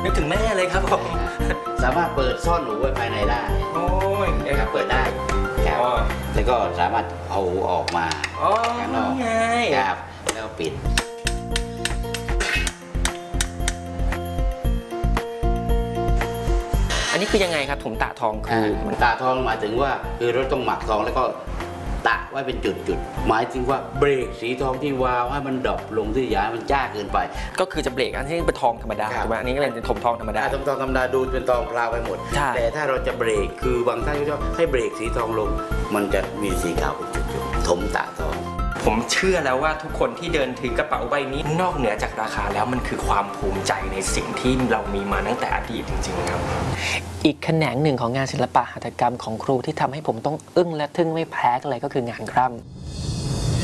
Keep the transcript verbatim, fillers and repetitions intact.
นึกถึงแม่เลยครับผมสามารถเปิดซ่อนหนูไว้ภายในได้โอ้ยครับเปิดได้ครับแล้วก็สามารถเอาออกมาข้างนอกครับแล้วปิดอันนี้คือยังไงครับถมตะทองคือตะทองหมายถึงว่าคือเราต้องหมักทองแล้วก็ตะไว้เป็นจุดๆหมายถึงว่าเบรกสีทองที่วาวให้มันดรอปลงที่ยามันจ้าเกินไปก็คือจะเบรกอันที่เป็นทองธรรมดาถูกไหมอันนี้ก็เป็นถมทองธรรมดาถมทองธรรมดาดูเป็นทองพลาวไปหมดแต่ถ้าเราจะเบรกคือบางท่านก็ชอบให้เบรกสีทองลงมันจะมีสีขาวเป็นจุดๆถมตะทองผมเชื่อแล้วว่าทุกคนที่เดินถือกระเป๋าใบนี้นอกเหนือจากราคาแล้วมันคือความภูมิใจในสิ่งที่เรามีมาตั้งแต่อดีตจริงๆครับอีกแขนงหนึ่งของงานศิลปะหัตถกรรมของครูที่ทำให้ผมต้องอึ้งและทึ่งไม่แพ้กันเลยก็คืองานคร่ำ